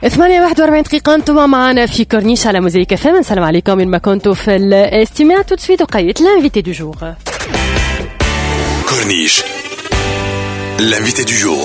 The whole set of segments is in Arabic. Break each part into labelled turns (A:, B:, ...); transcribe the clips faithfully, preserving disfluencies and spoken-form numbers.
A: ثمانية واحد وأربعين دقيقة انتم معنا في كورنيش على موزيك اف ام. السلام عليكم من ما كنتوا في الاستماع. تو سويت وقيت لانفيتي دو جور.
B: كورنيش لانفيتي دو جور.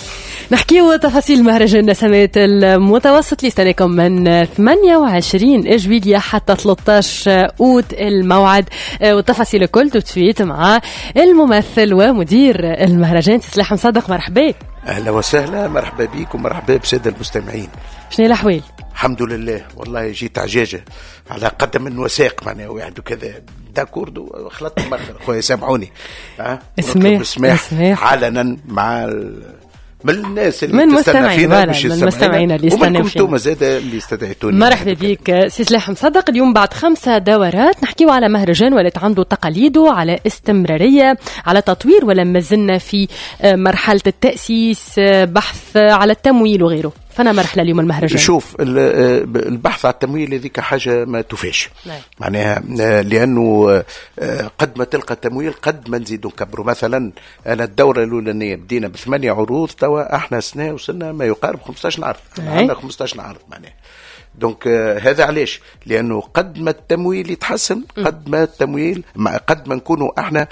A: نحكيو تفاصيل مهرجان نسمات المتوسط اللي استناكم من ثمانية وعشرين جويلية حتى ثلاثة عشر أوت الموعد، والتفاصيل الكل تسويت مع الممثل ومدير المهرجان سلاح مصدق. مرحبا.
C: أهلا وسهلا، مرحبا بيك ومرحبا بسادة المستمعين.
A: شنو الأحوال؟
C: الحمد لله، والله جيت عجاجة على قدم وساق معناها واحد وكذا داكوردو خلطت مخر خويا سامحوني. ها
A: اسمح اسمح
C: علنا مع من الناس اللي
A: من
C: تستنى فينا مش
A: من المستمعين اللي يستنى فينا
C: ومنكم زاد اللي استدعيتوني.
A: مرحبا بك سي سلاح مصدق. اليوم بعد خمسة دورات نحكيو على مهرجان ولات عنده تقاليده، على استمرارية، على تطوير، ولا مازلنا في مرحلة التأسيس، بحث على التمويل وغيره. فأنا مرحلة اليوم المهرجان.
C: شوف البحث على التمويل هذيك حاجة ما تفاش معناها، لأنه قد ما تلقى تمويل قد ما نزيدوا نكبروا. مثلا أنا الدورة الأولانية بدينا بثمانية عروض، توا احنا سنة وصلنا ما يقارب خمسة عشر عرض، عندنا خمسة عشر عرض معناها. دونك هذا علاش؟ لأنه قد ما التمويل يتحسن قد ما التمويل قد ما نكونوا احنا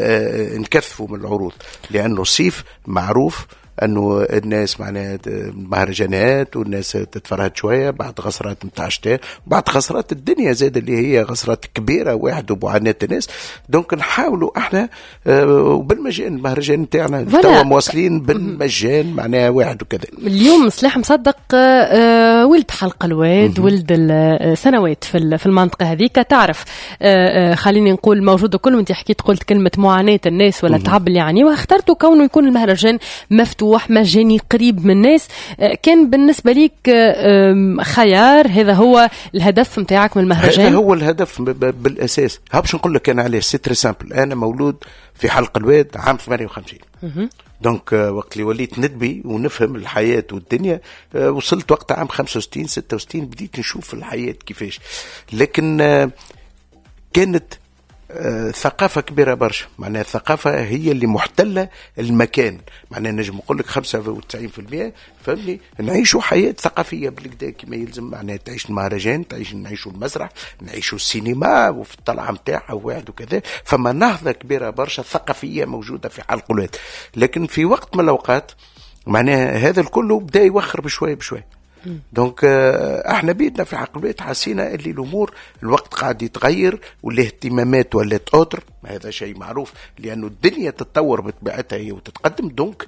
C: نكثفوا من العروض، لأنه الصيف معروف أنه الناس معناها مهرجانات والناس تتفرهد شوية بعد غصرات متاع شتاء، بعد غصرات الدنيا زاد اللي هي غصرات كبيرة واحد وبعاناة الناس. دونك نحاولوا احنا وبالمجان المهرجان نتاعنا توا مواصلين بالمجان معناها واحد وكذا. اليوم
A: سلاح مصدق ولد حلقة الواد، ولد السنوات في في المنطقة هذيك. تعرف خليني نقول موجود كل وانت حكيت قلت كلمة معاناة الناس ولا التعب اللي يعني، واخترتوا كونه يكون المهرجان مفتوح مجاني قريب من الناس. كان بالنسبة ليك خيار؟ هذا هو الهدف متاعك من المهرجان؟
C: هذا هو الهدف بالأساس. هابش نقول لك أنا عليه سي تري سامبل. أنا مولود في حلقة الواد عام ثمانية وخمسين. دونك وقت اللي وليت ندبي ونفهم الحياة والدنيا وصلت وقت عام خمسة وستين ستة وستين بديت نشوف الحياة كيفاش. لكن كانت آه، ثقافة كبيرة برشا، معناها الثقافة هي اللي محتلة المكان. معناها نجم نقول لك خمسة وتسعين بالمئة فهمني نعيشوا حياة ثقافية بالكدا كما يلزم. معناها تعيش المهرجان، تعيش نعيشوا المسرح، نعيشوا السينما وفي الطلعة متاعها واحد وكذا. فما نهضة كبيرة برشا ثقافية موجودة في حلق الواد. لكن في وقت من الأوقات معناها هذا الكل بدأ يوخر بشوي بشوي. دونك احنا بيتنا في حق البيت حسينا اللي الامور الوقت قاعد يتغير والاهتمامات ولات اوتر. هذا شيء معروف لانه الدنيا تتطور بطبيعتها هي وتتقدم. دونك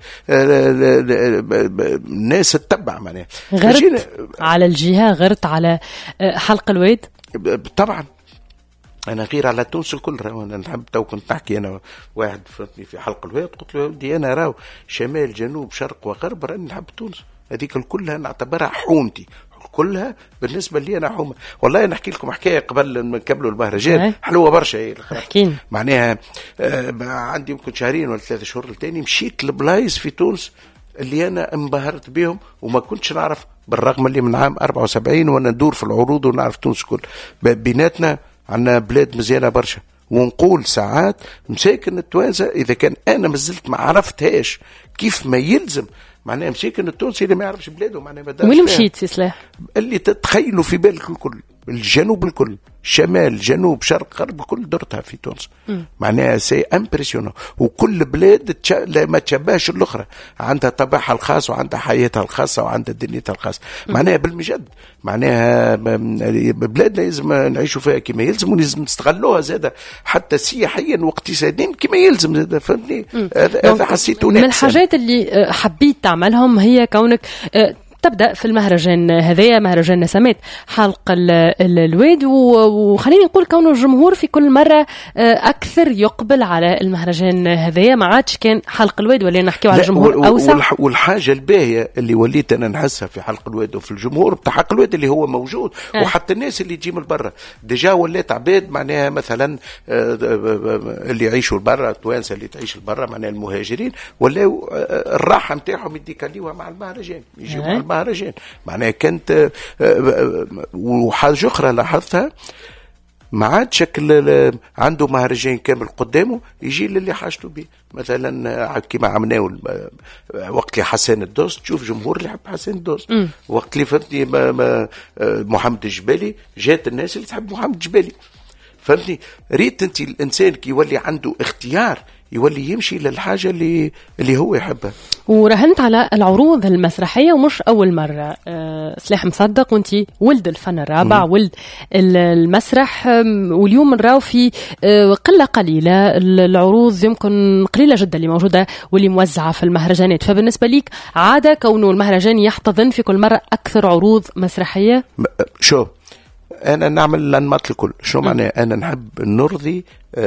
C: الناس تتبع معناها.
A: غرت على الجهه، غرت على حلق الواد
C: طبعا. انا غير على تونس الكل. انا نحب تو كنت نحكي انا واحد فهمتني في حلق الواد قلت له ودي انا راو شمال جنوب شرق وغرب راني نحب تونس. هذيك كلها نعتبرها حومتي كلها بالنسبة لي أنا حومة. والله نحكي لكم حكاية قبل ما نكملوا المهرجان حلوة برشا. هي معناها آه عندي يمكن شهرين ولا ثلاثة شهور التاني مشيت لبلايص في تونس اللي أنا انبهرت بهم وما كنتش نعرف، بالرغم اللي من عام أربعة وسبعين وأنا ندور في العروض ونعرف تونس كل بيناتنا عنا بلاد مزيانة برشا. ونقول ساعات مساكن التوانسة إذا كان أنا مازلت ما عرفتهاش كيف ما يلزم. معناها مساكن التونسي اللي ما يعرفش بلاده معناها ما دارش.
A: وين مشيت سي سلاح؟
C: اللي تتخيلوا في بالك الكل، الجنوب الكل، شمال جنوب شرق غرب الكل درتها في تونس. معناها سي امبرسيونون. وكل بلاد ما تشبهش الاخرى، عندها طبعها الخاص وعندها حياتها الخاصه وعندها دنيتها الخاصه. معناها بالمجد معناها بلادنا لازم نعيشوا فيها كما يلزم ولازم نستغلوها زاده حتى سياحيا واقتصاديا كما يلزم زاده. فهمتني؟ هذا حسيته
A: من الحاجات اللي حبيت تعملهم هي كونك تبدأ في المهرجان هذايا، مهرجان نسمات حلق الواد، وخليني نقول كونه الجمهور في كل مرة أكثر يقبل على المهرجان هذايا. ما عادش كان حلق الواد ولا نحكيو على الجمهور أوسع.
C: والحاجة الباهية اللي وليت أنا نحسها في حلق الواد وفي الجمهور بتاع حلق الواد اللي هو موجود أه. وحتى الناس اللي تجي من برا ديجا ولات عباد معناها مثلا اللي يعيشوا برا، التوانسة اللي تعيش برا معناها المهاجرين، ولا الراحة متاعهم يديكاليوها مع المهرجان يجيوا مع المهرجان. معناها كانت وحاجة أخرى لاحظتها ما عاد شكل عنده مهرجان كامل قدامه يجي للي حاجته به. مثلا كما عملناه وقت اللي حسن الدوس تشوف جمهور اللي يحب حسن الدوس. م. وقت اللي فهمتني محمد الجبالي جات الناس اللي تحب محمد الجبالي. فهمتني ريت انت الانسان كي يولي عنده اختيار يولي يمشي للحاجة اللي اللي هو يحبها.
A: ورهنت على العروض المسرحية ومش أول مرة. أه سلاح مصدق وانت ولد الفن الرابع م. ولد المسرح، واليوم نراو في أه قلة قليلة العروض يمكن قليلة جدا اللي موجودة واللي موزعة في المهرجانات. فبالنسبة ليك عادة كونه المهرجان يحتضن في كل مرة أكثر عروض مسرحية؟
C: شو أنا نعمل الأنماط الكل. شو معناه؟ أنا نحب نرضي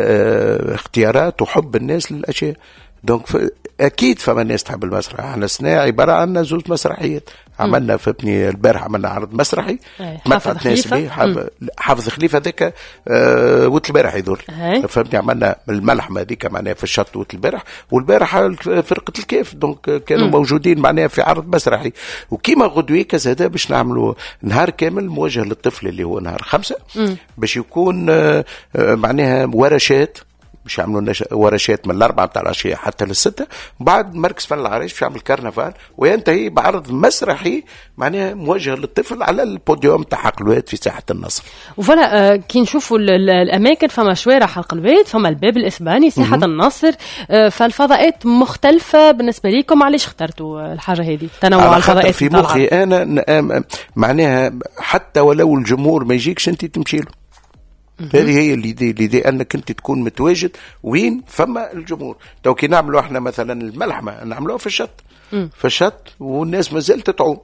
C: اه اختيارات وحب الناس للأشياء. دونك أكيد فما الناس تحب المسرح. احنا سنة عبارة عن زوج مسرحيات عملنا في ابني البارح عملنا عرض مسرحي
A: حافظ خليفة
C: حافظ خليفة ذاك اه وقت البارح يدور فابني عملنا الملحمة ذيك معناها في الشط وقت البارح، والبارح فرقة الكيف دونك كانوا مم. موجودين معناها في عرض مسرحي. وكيما غدويك هذا باش نعملوا نهار كامل موجه للطفل اللي هو نهار خمسة مم. باش يكون اه معناها ورشات باش يعملوا ورشات من الأربعة متاع العشية حتى للستة. بعد مركز فن العريش باش يعمل كرنفال وينتهي بعرض مسرحي معناها موجه للطفل على البوديوم تاع حق الواد في ساحة النصر.
A: وفلا آه كي نشوفوا الأماكن فما شوارع حلق الواد، فما الباب الإسباني، ساحة م- النصر، آه فالفضاءات مختلفة بالنسبة لكم. علاش اخترتوا الحاجة هذه تنوع الفضاءات؟
C: في مخي أنا معناها حتى ولو الجمهور ما يجيكش أنت تمشي له. هذه هي اللي دي اللي دي انك انت تكون متواجد وين فما الجمهور. تو كي نعملوا احنا مثلا الملحمه نعملوها في الشط م. في الشط والناس ما زالت تعوم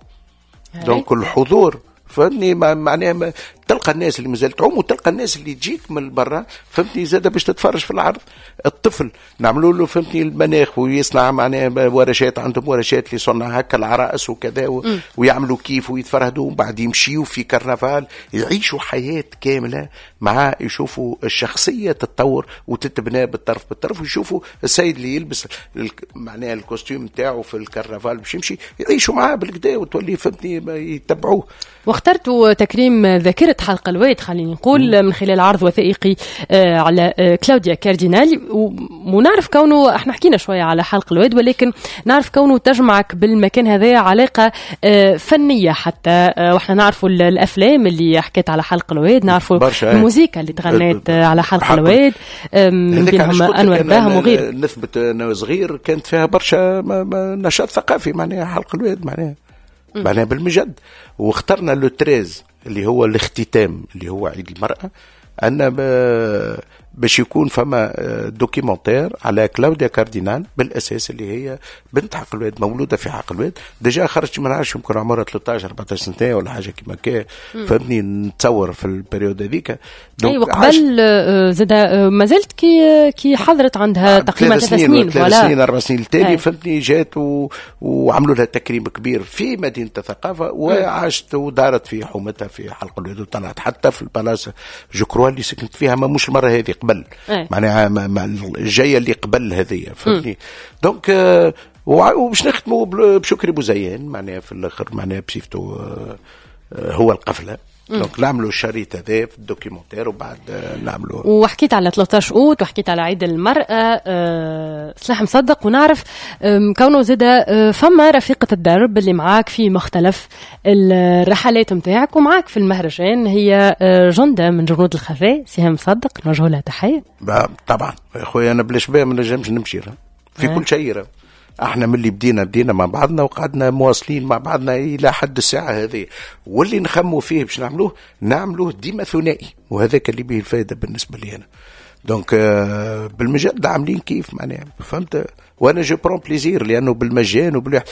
C: دونك الحضور فهمني معناها تلقى الناس اللي مازال تعوم وتلقى الناس اللي تجيك من برا فهمتني زاده باش تتفرج في العرض. الطفل نعملوا له فهمتني المناخ ويصنع معناها ورشات، عندهم ورشات اللي صنع هكا العرائس وكذا و... ويعملوا كيف ويتفرهدوا وبعد يمشيوا في كرنفال يعيشوا حياة كاملة مع يشوفوا الشخصية تتطور وتتبنى بالطرف بالطرف ويشوفوا السيد اللي يلبس معناها الكوستيوم تاعه في الكرنفال باش يمشي يعيشوا معاه بالكدا وتولي فهمتني يتبعوه.
A: واخترتوا تكريم ذاكرة حلق الواد خليني نقول من خلال عرض وثائقي على كلاوديا كاردينالي، ونعرف كونه احنا حكينا شوية على حلق الواد ولكن نعرف كونه تجمعك بالمكان هذا علاقة فنية حتى، واحنا نعرفوا الأفلام اللي حكيت على حلق الواد، نعرفوا الموسيقى اللي تغنيت على حلق الواد من بينهم أنور باهم وغيره.
C: نثبت أنا صغير كانت فيها برشا نشاط ثقافي معناها حلق الواد معناها معناها بالمجد. واخترنا لو تريز اللي هو الاختتام اللي هو عيد المرأة أن باش يكون فما دوكيمنتير على كلاوديا كاردينال بالأساس اللي هي بنت حق الواد مولودة في حق الواد ديجا خرجت من عارش يمكن عمرها ثلاثة عشر أربعة عشر سنة ولا حاجة كما كان فهمني نتصور في البريود هذيك.
A: أي وقبل زاد ما زلت كي كي حضرت عندها تقريبا ثلاث سنين
C: ثلاث سنين أربع سنين التالي فهمتني جات و... وعملوا لها تكريم كبير في مدينة الثقافة وعاشت ودارت في حومتها في حلق الواد وطلعت حتى في البلاص جكروا اللي سكنت فيها ما مش المرة هذه قبل معناها الجايه اللي قبل هذه فهمتني. دونك آه وباش نختموا بشكري بوزيان معناها في الاخر معناها بصيفته آه هو القفله. دونك نعملوا الشريط هذا في الدوكيومنتير وبعد نعملوا.
A: وحكيت على ثلاثة عشر أوت وحكيت على عيد المرأة أه سلاح مصدق، ونعرف كونه زاد فما رفيقة الدرب اللي معاك في مختلف الرحلات متاعك ومعاك في المهرجان هي جندة من جنود الخفاء سهام مصدق، نوجه لها تحية.
C: طبعا يا خويا أنا بلاش بها ما نجمش نمشي في أه. كل شيء احنا من اللي بدينا بدينا مع بعضنا وقعدنا مواصلين مع بعضنا الى حد الساعه هذه، واللي نخموا فيه باش نعملوه نعملوه ديما ثنائي وهذاك اللي به الفائده بالنسبه لي انا. دونك بالمجد عاملين كيف معناها فهمت. وانا جو برون بليزير لانه بالمجان وبال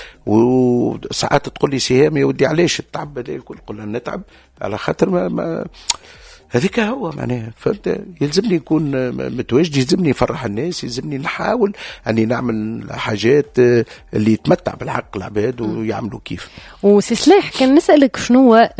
C: وساعات تقول لي سهام يا ودي علاش التعب هذا الكل؟ نقول نتعب على خاطر ما, ما هذيك هو معناها فهمت. يلزمني نكون متواجد، يلزمني نفرح الناس، يلزمني نحاول اني نعمل حاجات اللي يتمتع بالحق العباد ويعملوا كيف.
A: وسي سلاح كان نسألك شنو هو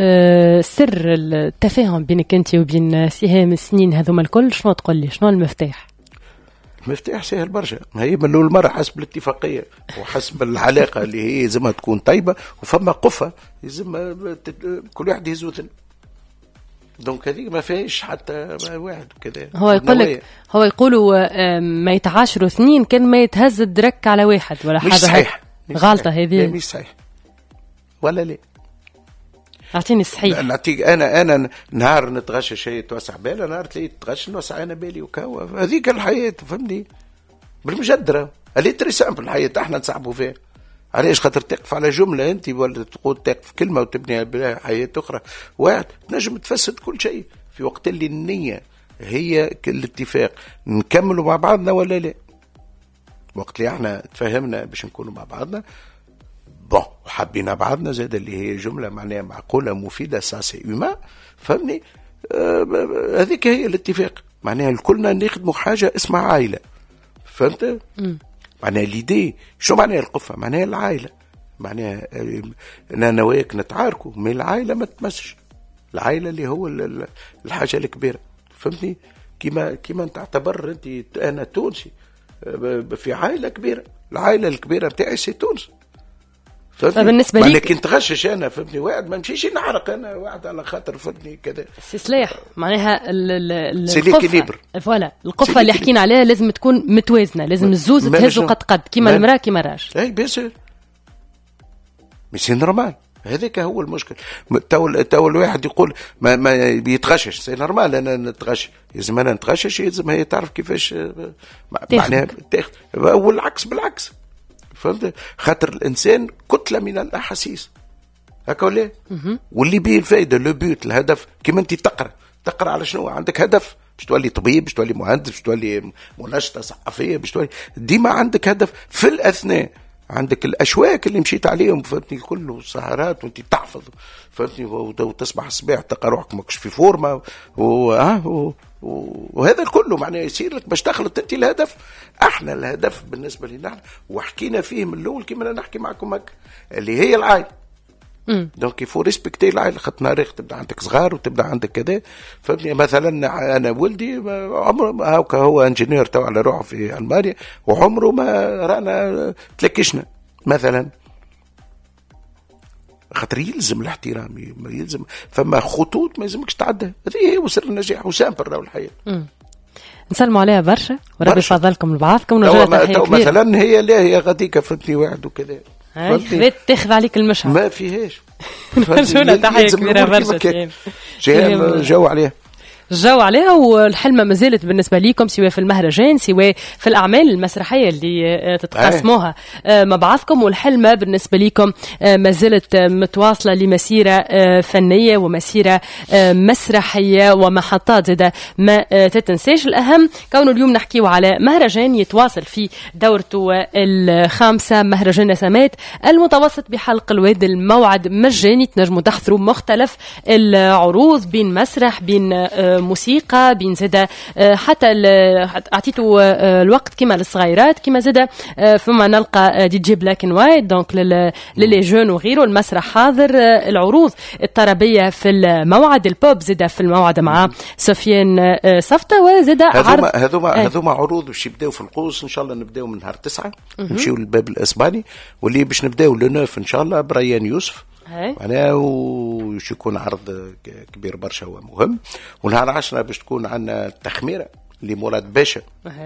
A: سر التفاهم بينك انت وبين سهام السنين هذوما الكل؟ شنو تقول لي شنو المفتاح؟
C: المفتاح سهل برشا، هي من اول مره حسب الاتفاقيه وحسب العلاقه اللي هي لازمها تكون طيبه وفما قفه لازم كل واحد يهز وثن. دونك هذيك ما فيهاش حتى واحد وكذا.
A: هو يقول لك هو يقولوا ما يتعاشروا اثنين كان ما يتهز الدرك على واحد ولا حاجه.
C: مش صحيح.
A: غلطه هذه.
C: مش صحيح ولا لا.
A: اعطيني الصحيح.
C: نعطيك انا انا نهار نتغشى شيء توسع بالي، نهار تلاقي تغش نوسع انا بالي وكوا. هذيك الحياه فهمني بالمجدره اللي تري سامبل الحياه احنا نصعبوا فيها. علاش؟ خاطر تقف على جمله انت ولا تقول تقف في كلمه وتبني بها حياه اخرى واحد تنجم تفسد كل شيء في وقت اللي النيه هي الاتفاق نكملوا مع بعضنا ولا لا. وقت اللي احنا تفهمنا باش نكونوا مع بعضنا بون وحبينا بعضنا زاد اللي هي جمله معناها معقوله مفيده ساسي هيومان فهمني. هذيك آه هي الاتفاق معناها كلنا نخدموا حاجه اسمها عائله. فهمت؟ معناها ليدي شو معناها القفه؟ معناها العائله، معناها انا وياك نتعاركوا من العائله ما تمسش. العائله اللي هو الحاجه الكبيره فهمتني. كيما كيما انت تعتبر انت انا تونسي في عائله كبيره، العائله الكبيره نتاعي سي تونس.
A: فبالنسبه لي
C: لكن تغشش انا فهمتني واحد ما نمشيش نحرق انا واحد على خاطر فهمتني كذا.
A: سي سلاح معناها
C: القفه
A: فوالا القفه اللي حكينا عليها لازم تكون متوازنه، لازم الزوز تهزوا قد قد كيما المراه كيما الراجل.
C: اي بيصير مش سي نورمال. هذاك هو المشكل. تو تو الواحد يقول ما ما بيتغشش سي نورمال انا نتغش، لازم انا نتغشش لازم هي تعرف كيفاش معناها تاخذ والعكس بالعكس. فهمت؟ خاطر الانسان كتله من الاحاسيس هكا ولا واللي بيه الفائده لو بيوت الهدف. كيما انت تقرا تقرا على شنو عندك هدف باش تولي طبيب باش تولي مهندس باش تولي منشطه صحفيه باش تولي ديما عندك هدف. في الاثناء عندك الاشواك اللي مشيت عليهم فهمتني كله سهرات وانت تحفظ فهمتني وتصبح الصباح تلقى روحك ماكش في فورمه و وهذا كله معناه يصير لك باش تخلط انت الهدف. احنا الهدف بالنسبه لنا احنا وحكينا فيه من الاول كيما نحكي معكم هكا اللي هي العائله. دونك يفو ريسبكتي العائله. خاطر نهار تبدا عندك صغار وتبدا عندك كذا فهمتني. مثلا انا ولدي عمره هاكا هو انجينير تو على روحه في المانيا وعمره ما رانا تلكشنا مثلا. خاطر يلزم الاحترام يلزم فما خطوط ما يلزمكش تعدى. هذه هي سر النجاح وسامبل راهو الحياه.
A: نسلموا عليها برشا وربي يفضلكم لبعضكم ونرجع تحيه كبيره.
C: مثلا هي لا هي غاديكا فهمتني واحد وكذا
A: خذت تاخذ عليك المشهد
C: ما فيهاش.
A: نرجع تحيه كبيره برشا.
C: جو عليها
A: الجو عليها. والحلمة ما زالت بالنسبة ليكم سواء في المهرجان سواء في الأعمال المسرحية اللي تتقاسموها مع بعضكم. والحلمة بالنسبة ليكم ما زالت متواصلة لمسيرة فنية ومسيرة مسرحية ومحطات زادة ما تتنساش. الأهم كونه اليوم نحكيو على مهرجان يتواصل في دورته الخامسة، مهرجان نسمات المتوسط بحلق الواد. الموعد مجاني تنجموا تحضروا مختلف العروض بين مسرح بين موسيقى بين زادة حتى اعطيتوا الوقت كما للصغيرات كما زادة فما نلقى دي جي بلاك اند وايت دونك للي جون وغيره. المسرح حاضر، العروض الطربية في الموعد، البوب زادة في الموعد مع سفيان صفطة وزادة
C: عرض. هذوما هذوما عروض باش يبداو في القوس ان شاء الله. نبداو من نهار تسعة نمشيو للباب الاسباني واللي باش نبداو لنوف ان شاء الله بريان يوسف معناها وش يكون عرض كبير برشا ومهم. ونهار عشرة باش تكون عندنا التخميرة لمراد باشا.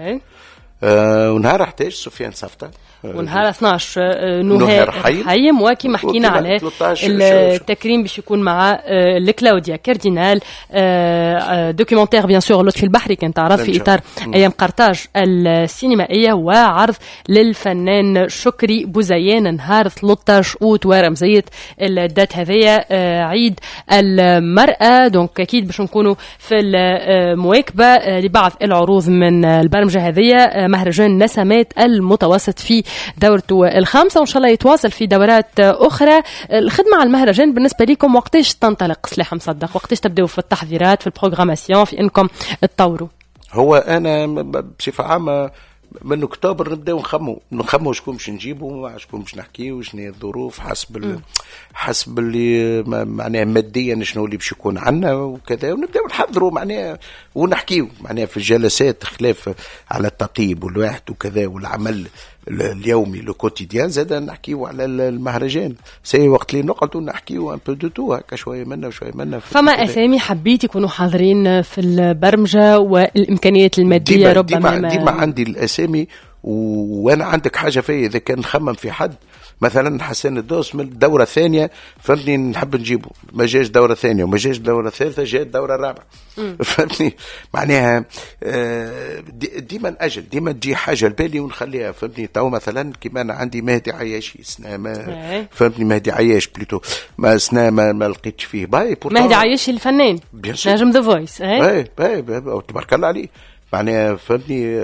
C: آه ونهار احد عشر سفيان صفطة.
A: ونهار اثناش نهار حيم وكما حكينا على التكريم باش يكون مع الكلاوديا كاردينال دوكيومنتير بيان سور لطفي البحري كان تعرض في اطار ايام قرطاج السينمائيه وعرض للفنان شكري بوزيان نهار ثلاثة عشر اوت ورمزيه الدات هذيا عيد المراه. دونك اكيد باش نكونوا في المواكبه لبعض العروض من البرمجه هذيا. مهرجان نسمات المتوسط في دورته الخامسة وإن شاء الله يتواصل في دورات أخرى. الخدمة على المهرجان بالنسبة لكم وقتاش تنطلق سلاح مصدق؟ وقتاش تبدأوا في التحضيرات في البروغراماسيون في إنكم تطوروا؟
C: هو أنا بصفة عامة من أكتوبر نبدأ نخمو نخمو شكون باش نجيبوا شكون باش نحكيو شنو الظروف حسب ال... حسب اللي معناها ماديا شنو اللي باش يكون عندنا وكذا ونبدأ نحضروا معناها ونحكيو معناها في الجلسات خلاف على التطيب والواحد وكذا والعمل اليومي لو كوتيديان زاد نحكيو على المهرجان سي وقت اللي نقعدوا نحكيو ان بو دو تو هكا شويه منا وشويه منا.
A: فما اسامي حبيت يكونوا حاضرين في البرمجه والامكانيات الماديه
C: ديما
A: ربما
C: ديما, ديما عندي الاسامي وانا عندك حاجه فيا اذا كان نخمم في حد مثلا حسن الدوس من الدوره الثانيه فهمتني نحب نجيبه ما جاش دوره ثانيه وما جاش دوره ثالثه جاء الدوره الرابعه فهمتني معناها ديما اجل ديما تجي حاجه لبالي ونخليها فهمتني. تو مثلا كيما انا عندي مهدي عياشي سنه ما فهمتني مهدي عياش بليتو ما سنه ما, ما لقيتش فيه باي
A: مهدي عياشي الفنان نجم ذا فويس
C: اي اي تبارك الله عليه معناها فهمتني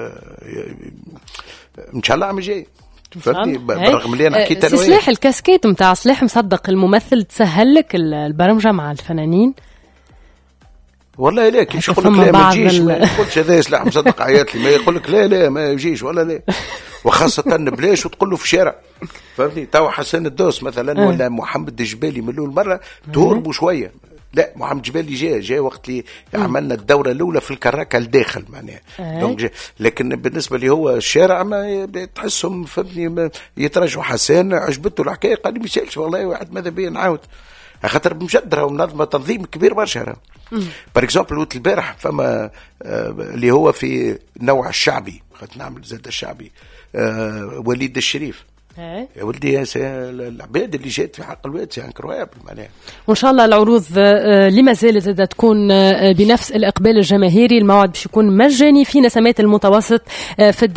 C: ان شاء الله عام جاي فهمتني برغم اللي انا حكيت
A: انا سلاح الكاسكيت نتاع صلاح مصدق الممثل تسهل لك البرمجه مع الفنانين
C: والله لا كيفاش يقول لك لا ما تجيش ما يقولش هذا سلاح مصدق عيط لي ما يقول لك لا لا ما يجيش ولا لا وخاصه بلاش وتقول له في الشارع فهمتني. تو حسن الدوس مثلا أه. ولا محمد الجبالي من اول مره تهربوا شويه لا محمد جبالي جاء جاء وقت اللي عملنا الدوره الاولى في الكراكه الداخل معناها أه. لكن بالنسبه لي هو الشارع ما تحسهم فهمتني يترجوا حسان عجبته الحكايه قال لي مشالش والله واحد ماذا بيا نعاود خاطر مجدره ومنظمه تنظيم كبير برشا. بار اكزومبل وقت البارح فما آه اللي هو في النوع الشعبي خاطر نعمل زاد الشعبي آه وليد الشريف يا ولدي العباد اللي جات في حق الواد سي انكرويابل معناها.
A: وان شاء الله العروض لما زالت تكون بنفس الاقبال الجماهيري. الموعد باش يكون مجاني في نسمات المتوسط في